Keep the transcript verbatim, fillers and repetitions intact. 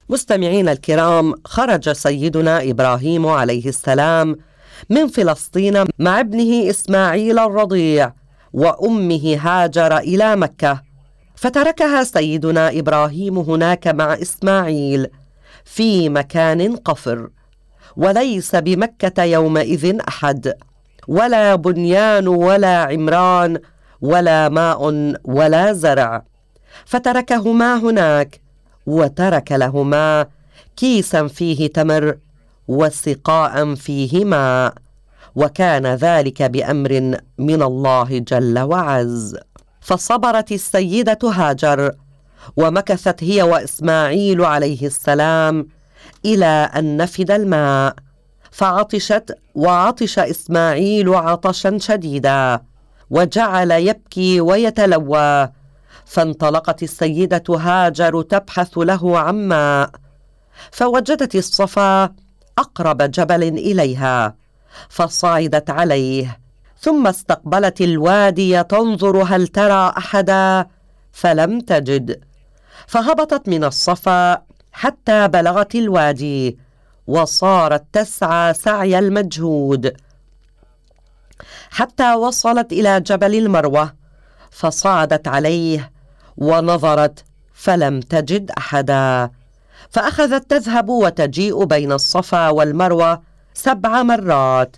مستمعين الكرام، خرج سيدنا إبراهيم عليه السلام من فلسطين مع ابنه إسماعيل الرضيع وأمه هاجر إلى مكة، فتركها سيدنا إبراهيم هناك مع إسماعيل في مكان قفر، وليس بمكة يومئذ أحد، ولا بنيان ولا عمران ولا ماء ولا زرع، فتركهما هناك، وترك لهما كيسا فيه تمر وسقاء فيه ماء، وكان ذلك بأمر من الله جل وعز. فصبرت السيدة هاجر ومكثت هي وإسماعيل عليه السلام إلى أن نفد الماء، فعطشت وعطش إسماعيل عطشا شديدا وجعل يبكي ويتلوى، فانطلقت السيدة هاجر تبحث له عن ماء، فوجدت الصفا أقرب جبل إليها، فصعدت عليه، ثم استقبلت الوادي تنظر هل ترى أحدا، فلم تجد، فهبطت من الصفا حتى بلغت الوادي، وصارت تسعى سعي المجهود حتى وصلت إلى جبل المروة، فصعدت عليه ونظرت فلم تجد أحدا، فأخذت تذهب وتجيء بين الصفا والمروة سبع مرات،